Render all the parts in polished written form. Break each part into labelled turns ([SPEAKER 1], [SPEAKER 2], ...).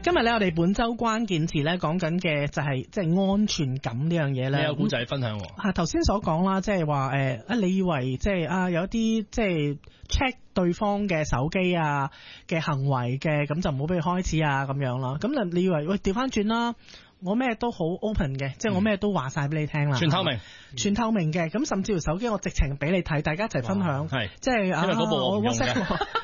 [SPEAKER 1] 今日咧我哋本周關鍵詞咧講緊嘅就係即係安全感呢樣嘢咧。
[SPEAKER 2] 你有古仔分享喎？
[SPEAKER 1] 頭先所講啦，即係話你以為即係有一啲即係 check 對方嘅手機啊嘅行為嘅，咁就唔好俾佢開始啊咁樣啦。咁你以為喂調翻轉啦？我咩都好 open 嘅，即係我咩都話晒俾你聽啦，
[SPEAKER 2] 全透明，
[SPEAKER 1] 全透明嘅。咁甚至乎手機我直情俾你睇，大家一齊分享，
[SPEAKER 2] 係
[SPEAKER 1] 即係
[SPEAKER 2] 因為嗰部我唔用嘅，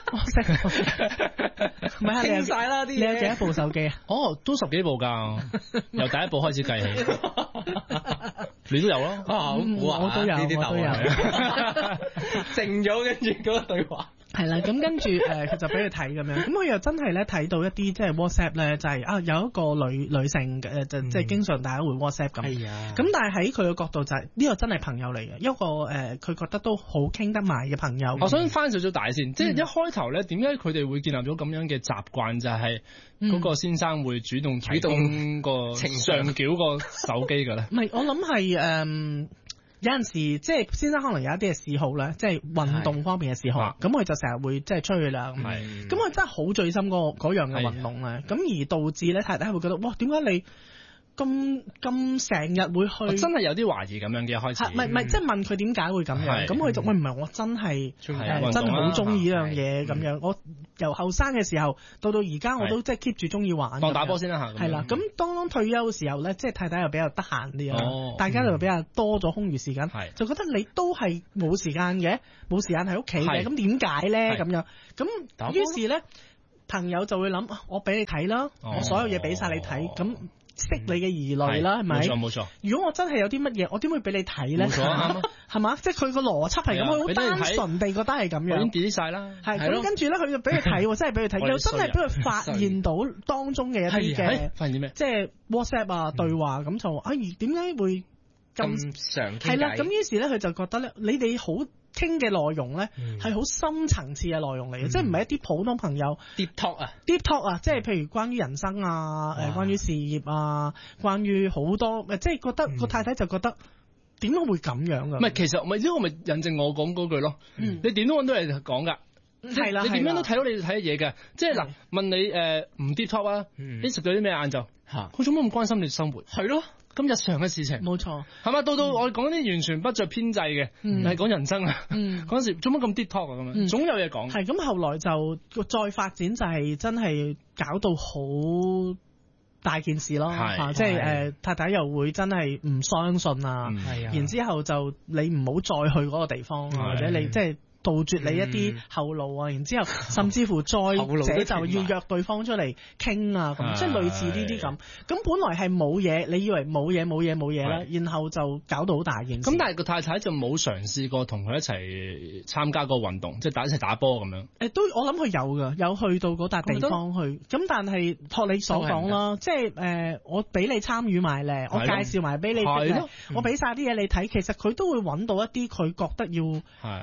[SPEAKER 1] 唔係
[SPEAKER 3] 傾晒啦啲嘢。
[SPEAKER 1] 你有幾多部手機啊？
[SPEAKER 2] 哦，都10幾部㗎，由第一部開始計起。你都有咯？
[SPEAKER 3] 好估啊！
[SPEAKER 1] 我都有，
[SPEAKER 3] 呢啲
[SPEAKER 1] 我都有。
[SPEAKER 3] 靜咗，跟住嗰個對話。
[SPEAKER 1] 係啦，咁跟住佢就俾佢睇咁樣，咁佢又真係咧睇到一啲即係 WhatsApp 咧，就係有一個女性即係經常大家會 WhatsApp 咁。係啊。咁但係喺佢嘅角度就係呢個真係朋友嚟嘅，一個佢覺得都好傾得埋嘅朋友。
[SPEAKER 2] 我想翻少少大先，即係一開頭咧，點解佢哋會建立咗咁樣嘅習慣，就係嗰個先生會主動提供個上繳個手機嘅咧？
[SPEAKER 1] 唔係，我諗係有陣時即係先生可能有一啲嘅嗜好咧，即係運動方面嘅嗜好，咁佢就成日會即係出去啦。咁佢真係好醉心嗰樣嘅運動咧，咁而導致咧太太會覺得哇，點解你咁成日會去？
[SPEAKER 2] 真係有啲懷疑咁樣嘅開始。
[SPEAKER 1] 唔係，即係問佢點解會咁樣？咁佢就喂唔係我真係真係好中意呢樣嘢咁樣。我由後生嘅時候到而家我都即係 keep 住中意玩。
[SPEAKER 2] 當打波先啦嚇。
[SPEAKER 1] 係啦，咁當退休嘅時候咧，即係太太又比較得閒啲啦，大家就比較多咗空餘時間，就覺得你都係冇時間嘅，冇時間喺屋企嘅，咁點解咧咁樣？咁於是咧，朋友就會諗，我俾你睇啦，我所有嘢俾晒你睇，咁。識你嘅疑慮啦，係咪？
[SPEAKER 2] 冇錯。
[SPEAKER 1] 如果我真係有啲乜嘢，我點會俾你睇咧？冇錯，係嘛？即係佢個邏輯係咁，佢好單純地覺得係咁樣。
[SPEAKER 2] 已經 delete 晒啦。
[SPEAKER 1] 係咁，跟住咧，佢就俾佢睇，真係俾佢睇，又真係俾佢發現到當中嘅一啲嘅，
[SPEAKER 2] 發現啲咩？
[SPEAKER 1] 即係 WhatsApp 啊對話咁就話，點解會
[SPEAKER 3] 咁常傾偈？
[SPEAKER 1] 係啦，咁於是咧，佢就覺得咧，你哋好傾嘅內容咧，係好深層次嘅內容嚟嘅，即係唔係一啲普通朋友
[SPEAKER 3] deep talk 啊，
[SPEAKER 1] 即係譬如關於人生啊，關於事業啊，關於好多，即係覺得個太太就覺得點解會咁樣噶？
[SPEAKER 2] 唔係，其實咪呢個咪印證我講嗰句咯。你點都揾到人講㗎。係啦，你點樣都睇到你睇嘅嘢嘅。即係嗱，問你唔 deep talk 啊，你食咗啲咩晏晝？佢做乜咁關心你生活？係咯。咁日常嘅事情，
[SPEAKER 1] 冇錯，
[SPEAKER 2] 係嘛？到我講啲完全不着編制嘅，係講人生啊。嗰陣時做乜咁 deep talk 啊？咁樣總有嘢講。
[SPEAKER 1] 係咁，後來就再發展就係真係搞到好大件事咯。即係太太又會真係唔相信啊。然之後就你唔好再去嗰個地方，或者你即係。杜絕你一啲後路啊，然之後甚至乎再者就要約對方出嚟傾啊，咁即係類似呢啲咁。咁本來係冇嘢，你以為冇嘢啦，然後就搞到好大件事。
[SPEAKER 2] 咁但係個太太就冇嘗試過同佢一齊參加個運動，即係一齊打波咁樣。
[SPEAKER 1] 都我諗佢有㗎，有去到嗰笪地方去。咁但係學你所講啦，即係我俾你參與埋咧，我介紹埋俾你識咧，我俾晒啲嘢你睇，其實佢都會揾到一啲佢覺得要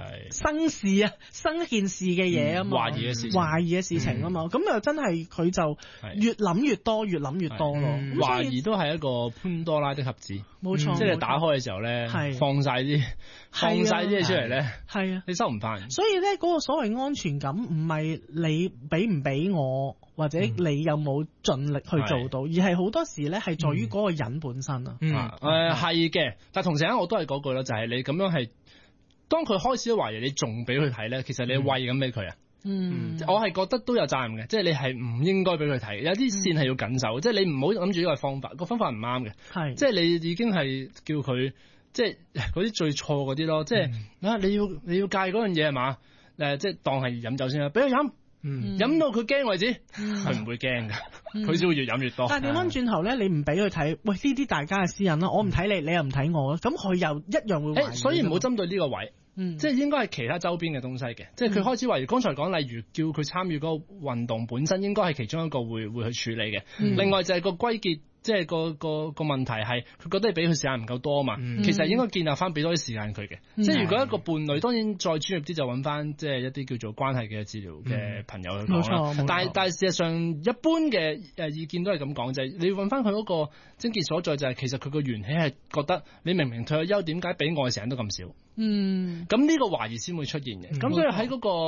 [SPEAKER 1] 生件事嘅嘢啊嘛，懷疑嘅事情啊嘛，咁又真係佢就越諗越多，越諗越多咯。
[SPEAKER 2] 懷疑都係一個潘多拉的盒子，
[SPEAKER 1] 冇錯。
[SPEAKER 2] 即係打開嘅時候咧，放晒啲嘢出嚟咧，
[SPEAKER 1] 係啊，
[SPEAKER 2] 你收唔翻。
[SPEAKER 1] 所以咧，嗰個所謂安全感唔係你俾唔俾我，或者你有冇盡力去做到，而係好多時咧係在於嗰個人本身啊。
[SPEAKER 2] 係嘅，但同時咧我都係嗰句啦，就係你咁樣係。當佢開始懷疑你仲俾佢睇咧，其實你餵咁俾佢啊。我係覺得都有責任嘅，即係你係唔應該俾佢睇，有啲線係要緊守，即係你唔好諗住呢個方法，個方法唔啱嘅。即係你已經係叫佢，即係嗰啲最錯嗰啲咯。即係你要戒嗰樣嘢係嘛？即係當係飲酒先啦，俾佢飲，飲到佢驚為止，佢唔會驚㗎，佢只會越飲越多。
[SPEAKER 1] 但係調翻轉頭咧，你唔俾佢睇，喂呢啲大家嘅私隱啦，我唔睇你，你又唔睇我，咁佢又一樣會懷疑。
[SPEAKER 2] 所以唔好針對呢個位。即係應該係其他周邊嘅東西嘅，即係佢開始懷疑。剛才講例如叫佢參與嗰個運動本身，應該係其中一個會去處理嘅。另外就係個歸結，即係個問題係佢覺得你俾佢時間唔夠多嘛。其實應該建立翻俾多啲時間佢嘅。即係如果一個伴侶，當然再專業啲就揾翻即係一啲叫做關係嘅治療嘅朋友去講啦。但係事實上一般嘅意見都係咁講，就係你要揾翻佢嗰個症結所在，就係其實佢個緣起係覺得你明明退咗休，點解俾我嘅時間都咁少？咁呢個懷疑先會出現嘅。咁所以喺嗰個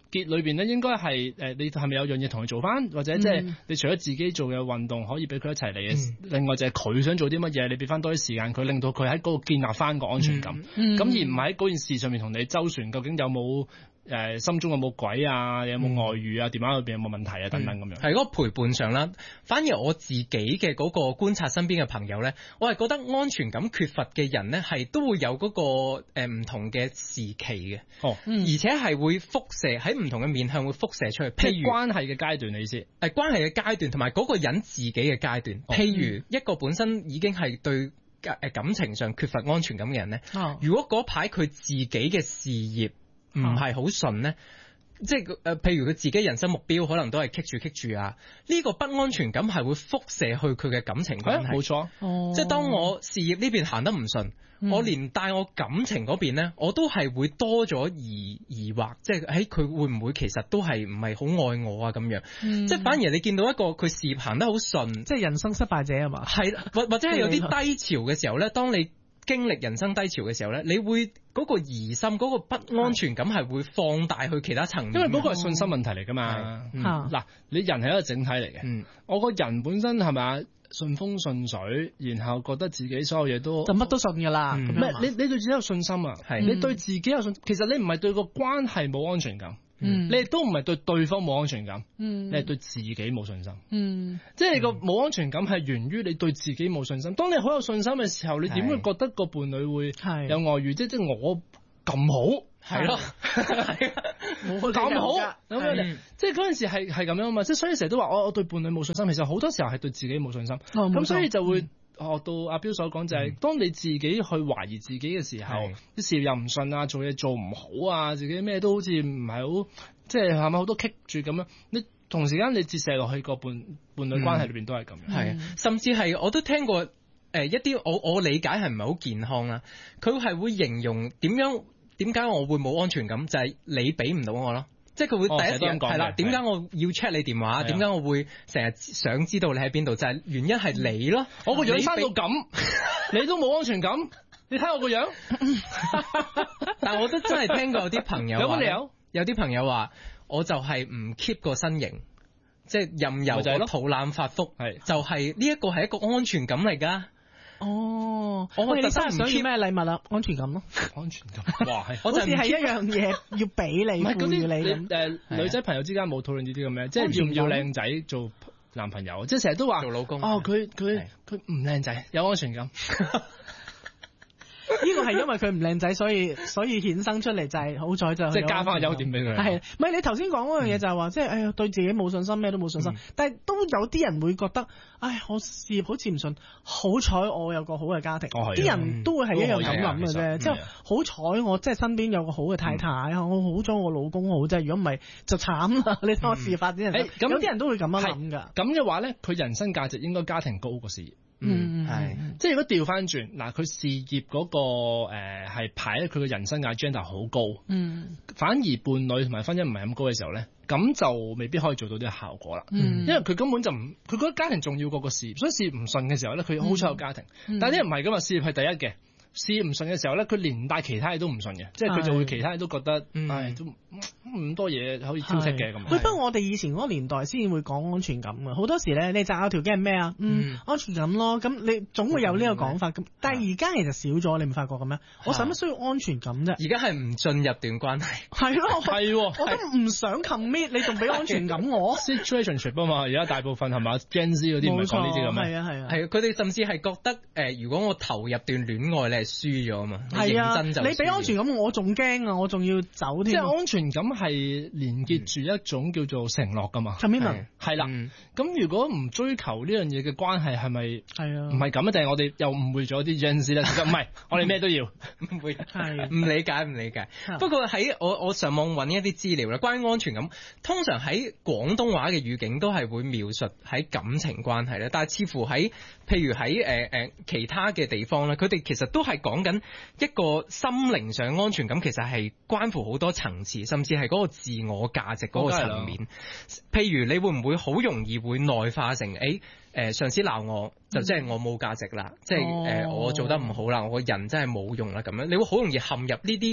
[SPEAKER 2] 結裏邊咧，應該係你係咪有樣嘢同佢做翻，或者即係你除咗自己做嘅運動可以俾佢一齊嚟嘅，另外就係佢想做啲乜嘢，你俾翻多啲時間佢，令到佢喺嗰度建立翻個安全感，咁而唔係喺嗰件事上面同你周旋，究竟有冇心中有冇鬼啊，有冇外遇啊，電話裏邊有冇問題啊等等咁樣。
[SPEAKER 4] 係嗰個陪伴上啦，反而我自己嘅嗰個觀察身邊嘅朋友咧，我係覺得安全感缺乏嘅人咧，係都會有嗰個唔同嘅時期嘅，而且係會輻射喺唔同嘅面向會輻射出去，譬如
[SPEAKER 2] 關係嘅階段，你意思？
[SPEAKER 4] 關係嘅階段同埋嗰個人自己嘅階段，譬如一個本身已經係對感情上缺乏安全感嘅人咧，如果嗰排佢自己嘅事業唔係好順咧，即係譬如佢自己人生目標可能都係棘住啊，呢個不安全感係會輻射去佢嘅感情關係。
[SPEAKER 2] 冇錯，
[SPEAKER 4] 即係當我事業呢邊行得唔順，我連帶我感情嗰邊咧，我都係會多咗疑惑，即係喺佢會唔會其實都係唔係好愛我啊咁樣，即係反而你見到一個佢事業行得好順，
[SPEAKER 1] 即係人生失敗者係嘛？
[SPEAKER 4] 係或者係有啲低潮嘅時候咧，當你經歷人生低潮嘅時候咧，你會嗰個疑心、嗰個不安全感係會放大去其他層面，
[SPEAKER 2] 因為嗰個係信心問題嚟㗎嘛。嗱，你人係一個整體嚟嘅，我個人本身係咪啊順風順水，然後覺得自己所有嘢都
[SPEAKER 1] 就乜都順㗎啦。
[SPEAKER 2] 唔係你對自己有信心啊，你對自己有信，其實你唔係對個關係冇安全感。你亦都唔係對對方冇安全感，你係對自己冇信心。即係個冇安全感係源於你對自己冇信心。當你好有信心嘅時候，你點會覺得個伴侶會有外遇？即係我咁好，係咯，冇咁好咁樣。即係嗰陣時係咁樣啊嘛。即係所以成日都話我對伴侶冇信心，其實好多時候係對自己冇信心。咁所以就會學到阿彪所講，就係當你自己去懷疑自己嘅時候，啲事業又唔順啊，做嘢做唔好啊，自己咩都好似唔係好，即係係咪好多棘住咁樣？你同時間你折射落去個伴侶關係裏邊都係咁樣，
[SPEAKER 4] 係甚至係我都聽過一啲我理解係唔係好健康啦，佢係會形容點解我會冇安全感，就係你俾唔到我咯。即係佢會第一時間係啦，點解我要 check 你電話？點解我會成日想知道你喺邊度？就係原因係你咯。
[SPEAKER 2] 我個樣生到咁，你都冇安全感。你睇我個樣，
[SPEAKER 4] 但我都真係聽過有啲朋友
[SPEAKER 2] 有乜理由？
[SPEAKER 4] 有啲朋友話，我就係唔 keep 個身形，即係任由個肚腩發福，就係呢一個係一個安全感嚟㗎。
[SPEAKER 1] 哦，
[SPEAKER 4] 我
[SPEAKER 1] 你生日想要咩禮物啊？安全感咯，
[SPEAKER 2] 安全感。哇，
[SPEAKER 1] 好似係一樣嘢要俾你，賦予你
[SPEAKER 2] 女仔朋友之間冇討論呢啲咁嘅，即係要唔要靚仔做男朋友？即係成日都話
[SPEAKER 4] 做老公。
[SPEAKER 2] 哦，佢唔靚仔，有安全感。
[SPEAKER 1] 呢個係因為佢唔靚仔，所以衍生出嚟就係好彩就
[SPEAKER 2] 即係加翻個優點俾佢。
[SPEAKER 1] 係，唔係你頭先講嗰樣嘢就係話，即係哎呀對自己冇信心，咩都冇信心。但係都有啲人會覺得，唉，我事業好似唔順，好彩我有個好嘅家庭。啲人都會係一樣咁諗嘅啫，即係好彩我即係身邊有個好嘅太太，我好彩我老公好啫。如果唔係就慘啦。你睇我事業發展人，有啲人都會咁樣諗㗎。
[SPEAKER 2] 咁嘅話咧，佢人生價值應該家庭高過事業。
[SPEAKER 4] 係，
[SPEAKER 2] 即係如果調翻轉，嗱，佢事業嗰個係排喺佢嘅人生 agenda 好高，反而伴侶同埋婚姻唔係咁高嘅時候咧，咁就未必可以做到呢個效果啦。因為佢根本就唔，佢覺得家庭重要過個事業，所以事業唔順嘅時候咧，佢好彩有家庭。但係啲人唔係噶嘛，事業係第一嘅。事業唔順嘅時候咧，佢連帶其他嘢都唔順嘅，即係佢就會其他嘢都覺得，唉，都咁多嘢可以挑剔嘅咁。
[SPEAKER 1] 不過我哋以前嗰個年代先會講安全感啊，好多時咧，你擇偶條件係咩啊？安全感咯，咁你總會有呢個講法咁。但係而家其實少咗，你唔發覺嘅咩？我使乜需要安全感啫？
[SPEAKER 4] 而家係唔進入段關係。
[SPEAKER 1] 係咯，係，我都唔想 commit，你仲俾安全感我
[SPEAKER 2] ？Situationship 啊嘛，而家大部分係嘛 Gen Z 嗰啲唔係講呢啲咁嘅。
[SPEAKER 1] 係啊係啊，
[SPEAKER 4] 係佢哋甚至係覺得如果我投入段戀愛，你係輸咗啊嘛。
[SPEAKER 1] 係啊，
[SPEAKER 4] 你
[SPEAKER 1] 俾安全感我仲驚啊，我仲要走添。
[SPEAKER 2] 即係安全感係連結住一種叫做承諾噶嘛。
[SPEAKER 1] commitment
[SPEAKER 2] 係啦。咁如果唔追求呢樣嘢嘅關係係咪係啊？唔係咁啊？定係我哋又誤會咗啲 Gen Z 咧？其實唔係，我哋咩都要
[SPEAKER 4] 唔會唔理解。不過喺我上網揾一啲資料啦，關於安全感，通常喺廣東話嘅語境都係會描述喺感情關係咧，但係似乎喺譬如喺其他嘅地方咧，佢哋其實都係講緊一個心靈上安全感，其實係關乎好多層次，甚至係嗰個自我價值嗰個層面。譬如你會唔會好容易會內化成上司鬧我就即係我冇價值啦，即係我做得唔好啦，我個人真係冇用啦咁樣，你會好容易陷入呢啲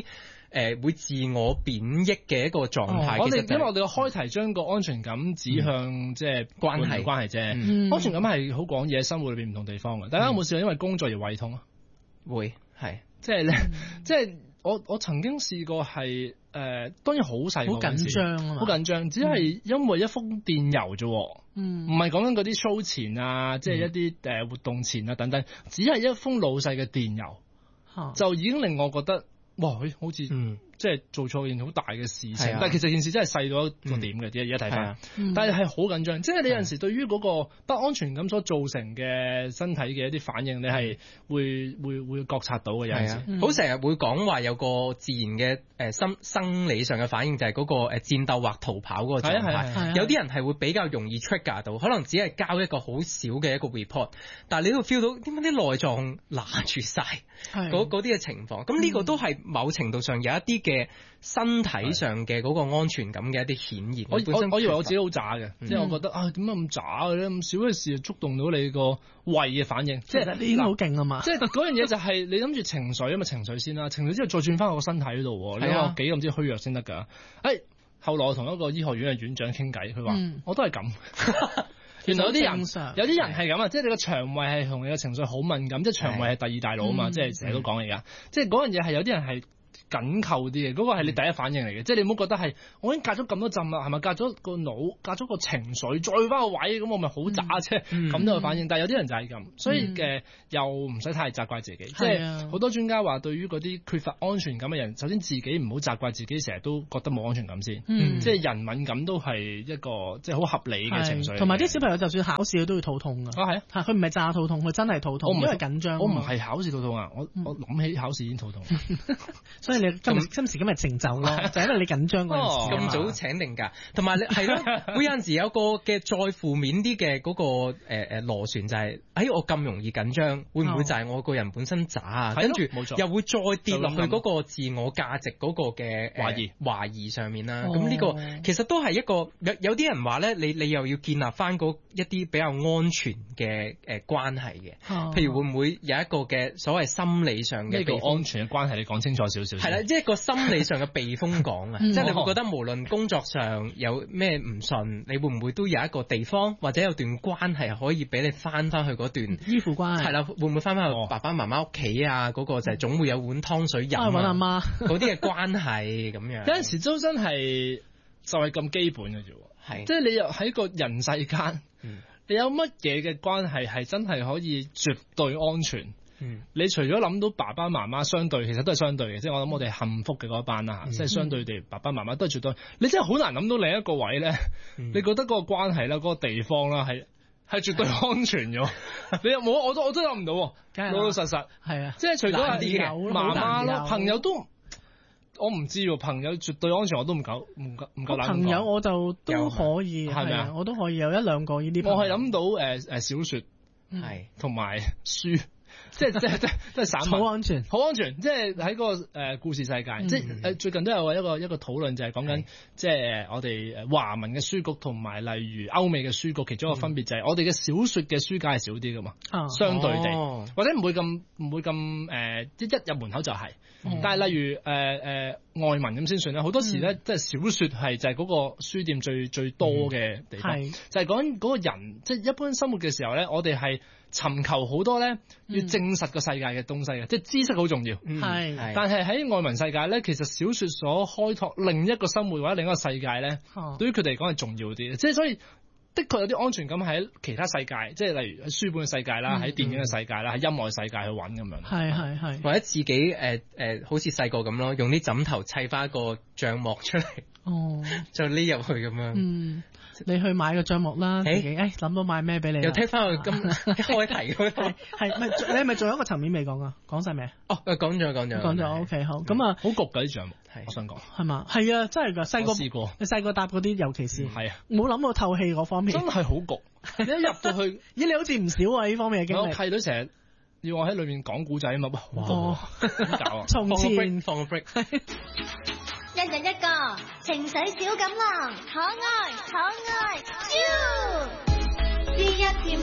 [SPEAKER 4] 會自我貶抑嘅一個狀態。
[SPEAKER 2] 因為我哋嘅開題將個安全感指向即係關係啫。安全感係好廣義喺生活裏邊唔同地方嘅。大家有冇試過因為工作而胃痛啊？
[SPEAKER 4] 會係
[SPEAKER 2] 即係咧，即係我曾經試過係當然好細個，好緊張啊嘛，好緊張，只係因為一封電郵啫，唔係講緊嗰啲 show 前啊，即係一啲活動前啊等等，只係一封老細嘅電郵，就已經令我覺得哇，好似即係做錯件好大嘅事情，但係其實件事真係細到一個點嘅，而家睇翻，但係好緊張，即係你有陣時對於嗰個不安全感所造成嘅身體嘅一啲反應，你係會覺察到嘅。有陣時
[SPEAKER 4] 好成日會講話有個自然嘅生理上嘅反應，就係嗰個戰鬥或逃跑嗰個狀態。有啲人係會比較容易 trigger 到，可能只係交一個好少嘅一個 report， 但係你都 feel 到點解啲內臟拿住晒嗰啲嘅情況。咁呢個都係某程度上有一啲嘅身體上嘅嗰個安全感嘅一啲顯現。
[SPEAKER 2] 我以為我自己好渣嘅，即係我覺得點解咁渣嘅咧？咁少嘅事就觸動到你個胃嘅反應，即係
[SPEAKER 1] 你好勁啊嘛！
[SPEAKER 2] 即係嗰樣嘢就係你諗住情緒啊嘛，情緒先啦，情緒之後再轉翻我個身體嗰度，你話幾咁之虛弱先得㗎。後來我同一個醫學院嘅院長傾偈，佢話我都係咁。原來有啲人係咁啊，即係你個腸胃係同你嘅情緒好敏感，即係腸胃係第二大腦啊嘛，即係成日都講嚟㗎。即係嗰樣嘢係有啲人係緊扣啲嘅，嗰個係你第一反應嚟嘅，即係你唔好覺得係我已經隔咗咁多陣啦，係咪隔咗個腦，隔咗個情緒，再翻個位，咁我咪好渣啫，咁都有反應。但係有啲人就係咁，所以又唔使太責怪自己。即係好多專家話，對於嗰啲缺乏安全感嘅人，首先自己唔好責怪自己，成日都覺得冇安全感先。即係人敏感都係一個即係好合理嘅情緒。同
[SPEAKER 1] 埋啲小朋友就算考試都會肚痛㗎。係佢唔係詐肚痛，佢真係肚痛，因為緊張。
[SPEAKER 2] 我唔係考試肚痛啊，我諗起考試已經肚痛。
[SPEAKER 1] 所以你今時今日成就咯，就係因為你緊張嗰陣時。
[SPEAKER 4] 咁早請定假，同埋係咯，會有陣時有個嘅再負面啲嘅嗰個螺旋就係，我咁容易緊張，會唔會就係我個人本身渣啊？跟住又會再跌落去嗰個自我價值嗰個嘅懷疑上面啦。咁呢個其實都係一個有啲人話咧，你又要建立翻嗰一啲比較安全嘅關係嘅，譬如會唔會有一個嘅所謂心理上嘅
[SPEAKER 2] 呢個安全嘅關係？你講清楚少少。
[SPEAKER 4] 係啦，即係個心理上嘅避風港啊，即係你會覺得無論工作上有咩唔順，你會唔會都有一個地方或者有段關係可以俾你翻去嗰段
[SPEAKER 1] 依附關係？
[SPEAKER 4] 係啦，會唔會翻去爸爸媽媽屋企啊？嗰個就係總會有碗湯水飲啊，
[SPEAKER 1] 揾阿媽
[SPEAKER 4] 嗰啲嘅關係咁樣。
[SPEAKER 2] 有陣時都真係就係咁基本嘅啫，係即係你又喺個人世間，你有乜嘢嘅關係係真係可以絕對安全？你除咗諗到爸爸媽媽相對，其實都係相對嘅，即係我諗我哋幸福嘅嗰一班啦，即係相對地爸爸媽媽都係絕對。你真係好難諗到另一個位咧，你覺得嗰個關係啦、嗰個地方啦係絕對安全嘅。你有冇？我都諗唔到，老老實實係啊，即係除咗係媽媽咯，朋友都我唔知喎，朋友絕對安全我都唔夠膽。
[SPEAKER 1] 朋友我就都可以係咪啊？我都可以有一兩個呢啲。
[SPEAKER 2] 我係諗到小説係同埋書。即係散文，
[SPEAKER 1] 好安全，
[SPEAKER 2] 好安全。即係喺個故事世界，即係最近都有一個討論，就係講緊即係我哋華文嘅書局同埋例如歐美嘅書局，其中一個分別就係我哋嘅小説嘅書界係少啲噶嘛，相對地，或者唔會咁一入門口就係。但係例如外文咁先算啦，好多時咧即係小説係就係嗰個書店最多嘅地方，就係講嗰個人即係一般生活嘅時候咧，我哋係尋求好多咧要證實個世界嘅東西嘅，即係知識好重要。但係喺外文世界咧，其實小説所開拓另一個生活或者另一個世界咧，對於佢哋嚟講係重要啲。即係所以的確有啲安全感喺其他世界，即係例如喺書本嘅世界啦，喺電影嘅世界啦，喺音樂世界去揾咁樣。
[SPEAKER 1] 係
[SPEAKER 4] 或者自己好似細個咁咯，用啲枕頭砌翻一個帳幕出嚟，就匿入去咁樣。
[SPEAKER 1] 你去買個帳幕啦，自己諗到買咩俾你？
[SPEAKER 4] 又聽翻佢咁開題嗰個，
[SPEAKER 1] 你係咪仲有一個層面未講啊？講晒未？
[SPEAKER 4] 講咗
[SPEAKER 1] OK 好。咁啊，
[SPEAKER 2] 好焗㗎啲帳幕，我想講
[SPEAKER 1] 係嘛？係啊，真係㗎。細個
[SPEAKER 2] 試過，
[SPEAKER 1] 你細個搭嗰啲，尤其是
[SPEAKER 2] 係啊，
[SPEAKER 1] 冇諗到透氣嗰方面，
[SPEAKER 2] 真係好焗。你一入到去，
[SPEAKER 1] 你好似唔少啊呢方面嘅經歷。
[SPEAKER 2] 我契女成日要我喺裏面講古仔啊嘛，哇！點搞啊？
[SPEAKER 1] 從前
[SPEAKER 4] 放個 break。
[SPEAKER 5] 一人一個情緒小錦囊，可愛，超！日日甜品。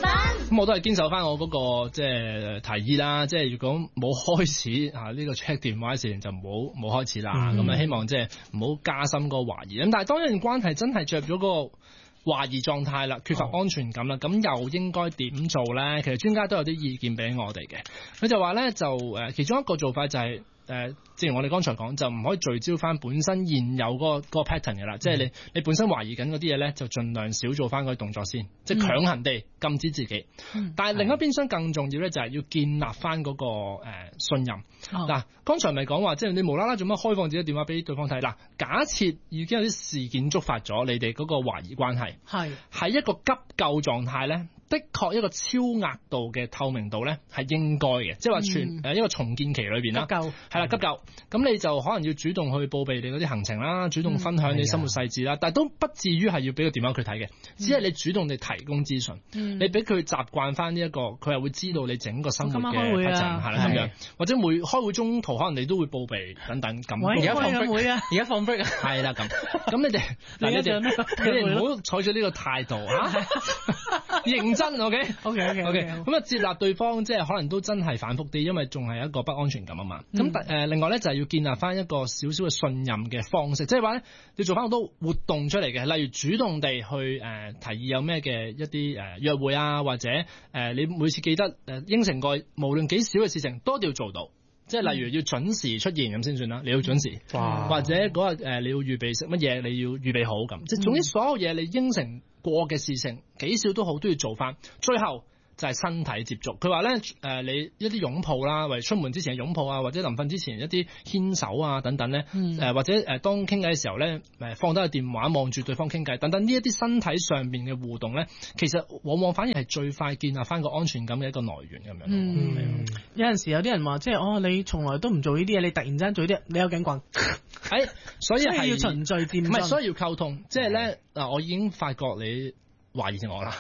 [SPEAKER 2] 咁我都係堅守翻我嗰個即係提議啦，即係如果冇開始呢個 check 電話嘅事情就冇開始啦。咁希望即係唔好加深個懷疑。咁但係當一段關係真係着咗個懷疑狀態啦，缺乏安全感啦，咁又應該點做咧？其實專家都有啲意見俾我哋嘅。佢就話咧，其中一個做法就係正如我哋剛才講，就唔可以聚焦翻本身現有嗰個 pattern 嘅啦。即係你本身懷疑緊嗰啲嘢咧，就盡量少做翻嗰啲動作先，即係強行地禁止自己。但係另一邊廂更重要咧，就係要建立翻嗰個信任。嗱，剛才咪講話，即係你無啦啦做乜開放自己電話俾對方睇？嗱，假設已經有啲事件觸發咗你哋嗰個懷疑關係，喺一個急救狀態咧，的確一個超額度嘅透明度咧係應該嘅，即係話一個重建期裏邊啦，係啦急救，咁你就可能要主動去報備你嗰啲行程啦，主動分享你生活細節啦，但係都不至於係要俾個電話佢睇嘅，只係你主動地提供資訊，你俾佢習慣翻呢一個，佢係會知道你整個生活嘅過程係啦咁樣，或者每開會中途可能你都會報備等等咁。而家放 break 啊，係啦咁你哋唔好採取呢個態度認真 OK，咁啊接納對方，即係可能都真係反覆啲，因為仲係一個不安全感啊嘛。咁另外咧就係要建立翻一個少少嘅信任嘅方式，即係話咧要做翻好多活動出嚟嘅，例如主動地去提議有咩嘅一啲約會啊，或者你每次記得應承過，無論幾少嘅事情都一定要做到。即係例如要準時出現咁先算啦，你要準時，或者嗰日你要預備食乜嘢，你要預備好咁。即係總之所有嘢你應承過嘅事情，幾少都好都要做翻。最後就係身體接觸。佢話咧你一啲擁抱啦，或者出門之前嘅擁抱啊，或者臨瞓之前一啲牽手啊等等咧，或者當傾偈嘅時候咧放低個電話望住對方傾偈等等，呢一啲身體上面嘅互動咧，其實往往反而係最快建立翻個安全感嘅一個來源咁樣。
[SPEAKER 1] 有陣時有啲人話即係你從來都唔做呢啲嘢，你突然間做呢啲，你有警棍。
[SPEAKER 2] 所以係
[SPEAKER 1] 要循序漸進，
[SPEAKER 2] 唔係所以要溝通。即係咧我已經發覺你懷疑我啦。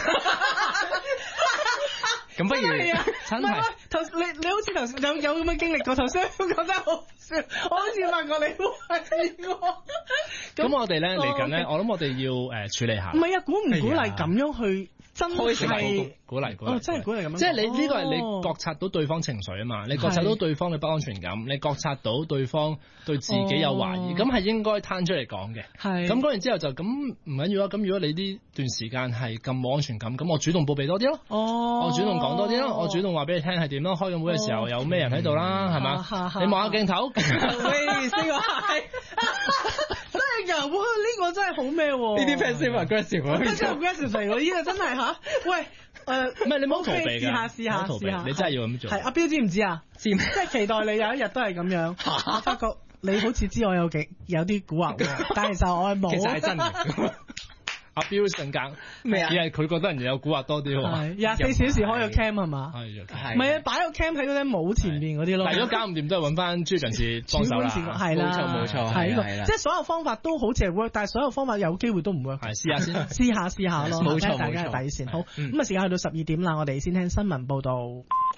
[SPEAKER 2] 咁不如真係，你好似頭先有咁嘅經歷過，頭先覺得好笑，我好似問過你懷疑我。咁我哋咧嚟緊咧，我諗我哋要處理下。
[SPEAKER 1] 唔係鼓唔鼓勵咁樣去？真係
[SPEAKER 2] 鼓勵
[SPEAKER 1] 真係鼓勵咁樣，
[SPEAKER 2] 即係你呢個係你覺察到對方情緒啊嘛，你覺察到對方嘅不安全感，你覺察到對方對自己有懷疑，咁係應該攤出嚟講嘅。咁講完之後就咁唔緊要啊。咁如果你呢段時間係咁冇安全感，咁我主動報備多啲咯。我主動講多啲咯。我主動話俾你聽係點咯。開緊會嘅時候有咩人喺度啦，係嘛？你望下鏡頭。
[SPEAKER 1] 喂，呢個係真係㗎！哇，呢個真係好咩喎？
[SPEAKER 4] 呢啲 passive aggressive
[SPEAKER 1] 真係 aggressive 嚟喎！呢個真係嚇。喂，
[SPEAKER 2] 唔係你唔好逃避㗎，
[SPEAKER 1] 試下，
[SPEAKER 2] 你真係要咁做。
[SPEAKER 1] 係阿標知唔知啊？知，即係期待你有一日都係咁樣。我發覺你好似知我有啲蠱惑喎，但係其實我係冇。
[SPEAKER 2] 其實係真嘅。阿標性格咩啊？只係佢覺得人哋有蠱惑多啲喎。
[SPEAKER 1] 24小時開個 cam 係嘛？
[SPEAKER 2] 係。
[SPEAKER 1] 唔係啊，擺個 cam 喺嗰啲帽前面嗰啲咯。
[SPEAKER 2] 但如果搞唔掂，都係揾翻專業人士幫手啦。
[SPEAKER 1] 係啦，
[SPEAKER 4] 冇錯，
[SPEAKER 1] 係呢個。即係所有方法都好似係 work，但係所有方法有機會都唔 work。
[SPEAKER 2] 係試下先，
[SPEAKER 1] 試下咯。
[SPEAKER 4] 冇錯，
[SPEAKER 1] 大家嘅底線。好，咁啊時間去到12點啦，我哋先聽新聞報導。